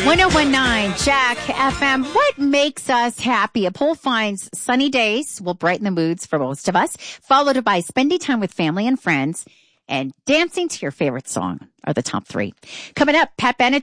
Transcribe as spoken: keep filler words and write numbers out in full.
one oh one point nine Jack F M. What makes us happy? A poll finds sunny days will brighten the moods for most of us, followed by spending time with family and friends, and dancing to your favorite song are the top three. Coming up, Pat Benatar